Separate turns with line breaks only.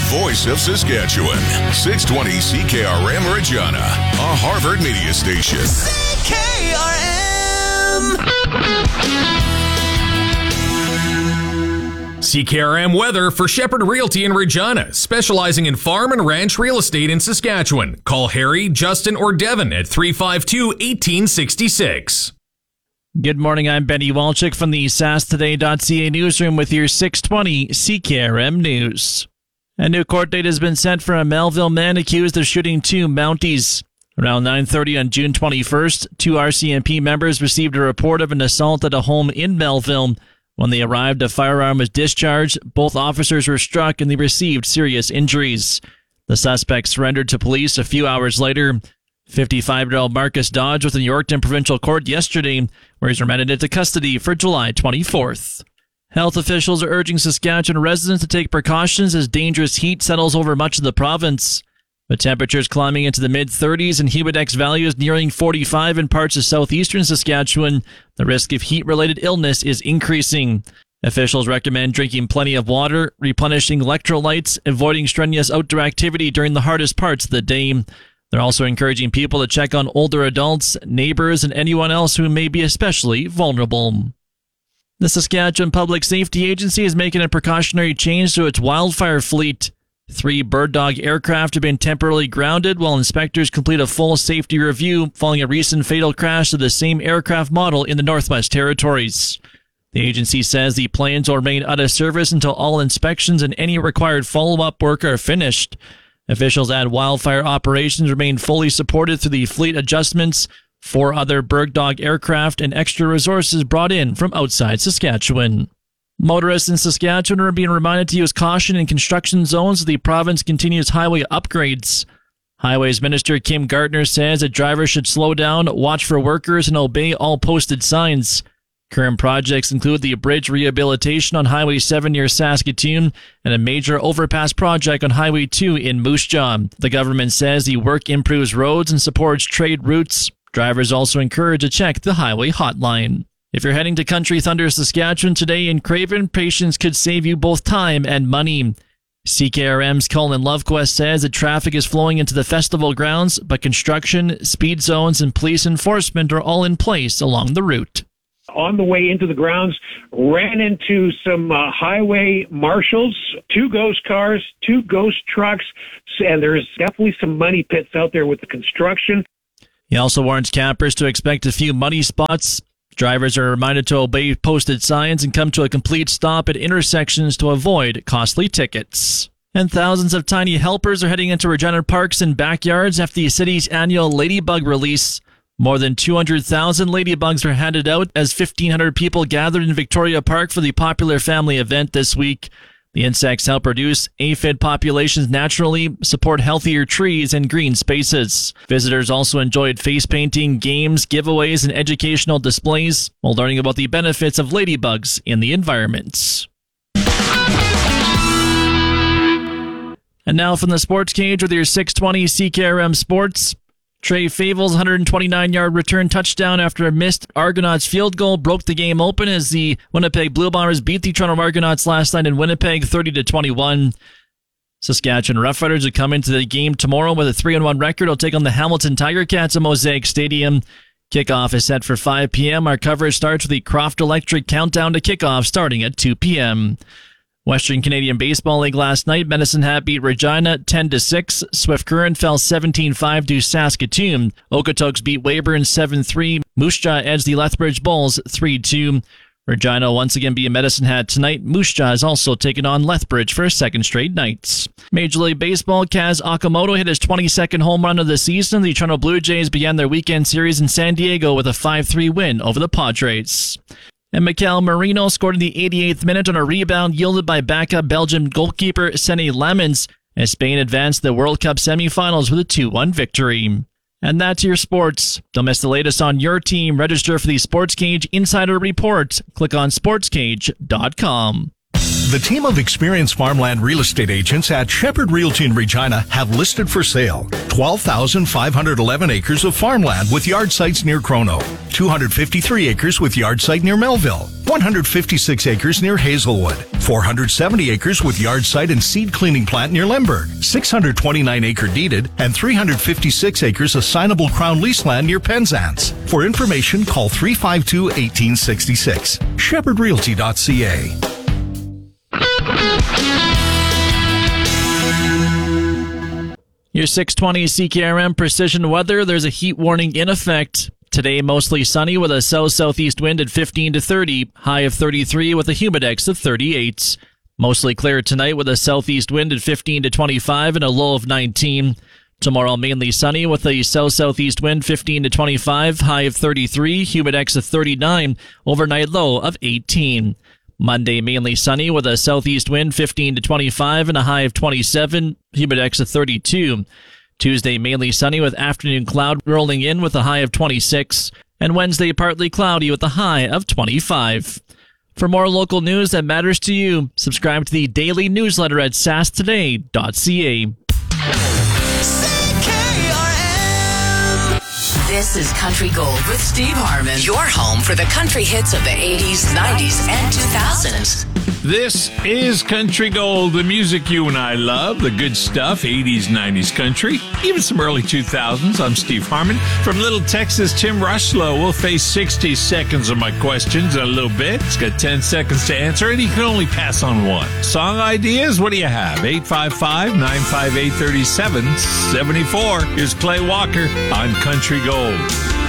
voice of Saskatchewan. 620 CKRM Regina, a Harvard media station.
CKRM weather for Shepherd Realty in Regina, specializing in farm and ranch real estate in Saskatchewan. Call Harry, Justin, or Devin at 352-1866.
Good morning, I'm Benny Walczyk from the SaskToday.ca newsroom with your 620 CKRM News. A new court date has been set for a Melville man accused of shooting two Mounties. Around 9:30 on June 21st, two RCMP members received a report of an assault at a home in Melville. When they arrived, a firearm was discharged. Both officers were struck and they received serious injuries. The suspect surrendered to police a few hours later. 55-year-old Marcus Dodge was in the Yorkton Provincial Court yesterday, where he's remanded into custody for July 24th. Health officials are urging Saskatchewan residents to take precautions as dangerous heat settles over much of the province. With temperatures climbing into the mid-30s and Humidex values nearing 45 in parts of southeastern Saskatchewan, the risk of heat-related illness is increasing. Officials recommend drinking plenty of water, replenishing electrolytes, avoiding strenuous outdoor activity during the hardest parts of the day. They're also encouraging people to check on older adults, neighbors, and anyone else who may be especially vulnerable. The Saskatchewan Public Safety Agency is making a precautionary change to its wildfire fleet. 3 Bird Dog aircraft have been temporarily grounded while inspectors complete a full safety review following a recent fatal crash of the same aircraft model in the Northwest Territories. The agency says the planes will remain out of service until all inspections and any required follow-up work are finished. Officials add wildfire operations remain fully supported through the fleet adjustments, 4 other Bird Dog aircraft, and extra resources brought in from outside Saskatchewan. Motorists in Saskatchewan are being reminded to use caution in construction zones as the province continues highway upgrades. Highways Minister Kim Gardner says that drivers should slow down, watch for workers, and obey all posted signs. Current projects include the bridge rehabilitation on Highway 7 near Saskatoon and a major overpass project on Highway 2 in Moose Jaw. The government says the work improves roads and supports trade routes. Drivers also encouraged to check the highway hotline. If you're heading to Country Thunder, Saskatchewan today in Craven, patience could save you both time and money. CKRM's Colin Lovequest says that traffic is flowing into the festival grounds, but construction, speed zones, and police enforcement are all in place along the route.
On the way into the grounds, ran into some highway marshals, 2 ghost cars, 2 ghost trucks, and there's definitely some money pits out there with the construction.
He also warns campers to expect a few muddy spots. Drivers are reminded to obey posted signs and come to a complete stop at intersections to avoid costly tickets. And thousands of tiny helpers are heading into Regina parks and backyards after the city's annual Ladybug release. More than 200,000 ladybugs were handed out as 1,500 people gathered in Victoria Park for the popular family event this week. The insects help reduce aphid populations naturally, support healthier trees and green spaces. Visitors also enjoyed face painting, games, giveaways, and educational displays while learning about the benefits of ladybugs in the environment. And now from the Sports Cage with your 620 CKRM Sports. Trey Favel's 129-yard return touchdown after a missed Argonauts field goal broke the game open as the Winnipeg Blue Bombers beat the Toronto Argonauts last night in Winnipeg 30-21. Saskatchewan Roughriders will come into the game tomorrow with a 3-1 record. Will take on the Hamilton Tiger Cats at Mosaic Stadium. Kickoff is set for 5 p.m. Our coverage starts with the Croft Electric countdown to kickoff starting at 2 p.m. Western Canadian Baseball League last night, Medicine Hat beat Regina 10-6. Swift Current fell 17-5 to Saskatoon. Okotoks beat Weyburn 7-3. Moose Jaw edged the Lethbridge Bulls 3-2. Regina once again beat Medicine Hat tonight. Moose Jaw is also taking on Lethbridge for a second straight night. Major League Baseball, Kaz Okamoto hit his 22nd home run of the season. The Toronto Blue Jays began their weekend series in San Diego with a 5-3 win over the Padres. And Mikel Marino scored in the 88th minute on a rebound yielded by backup Belgian goalkeeper Sene Lammens as Spain advanced the World Cup semifinals with a 2-1 victory. And that's your sports. Don't miss the latest on your team. Register for the Sports Cage Insider Report. Click on sportscage.com.
The team of experienced farmland real estate agents at Shepherd Realty in Regina have listed for sale 12,511 acres of farmland with yard sites near Crono, 253 acres with yard site near Melville, 156 acres near Hazelwood, 470 acres with yard site and seed cleaning plant near Lemberg, 629 acre deeded, and 356 acres assignable crown lease land near Penzance. For information, call 352-1866. ShepherdRealty.ca.
Your 620 CKRM precision weather. There's a heat warning in effect. Today, mostly sunny with a south-southeast wind at 15 to 30, high of 33 with a humidex of 38. Mostly clear tonight with a southeast wind at 15 to 25 and a low of 19. Tomorrow, mainly sunny with a south-southeast wind 15 to 25, high of 33, humidex of 39, overnight low of 18. Monday, mainly sunny with a southeast wind 15 to 25 and a high of 27, humidex of 32. Tuesday, mainly sunny with afternoon cloud rolling in with a high of 26. And Wednesday, partly cloudy with a high of 25. For more local news that matters to you, subscribe to the daily newsletter at sastoday.ca.
This is Country Gold with Steve Harmon, your home for the country hits of the 80s, 90s, and 2000s.
This is Country Gold, the music you and I love, the good stuff, 80s, 90s country, even some early 2000s. I'm Steve Harmon. From Little Texas, Tim Rushlow will face 60 seconds of my questions in a little bit. He's got 10 seconds to answer, and he can only pass on one. Song ideas, what do you have? 855-958-3774. Here's Clay Walker on Country Gold.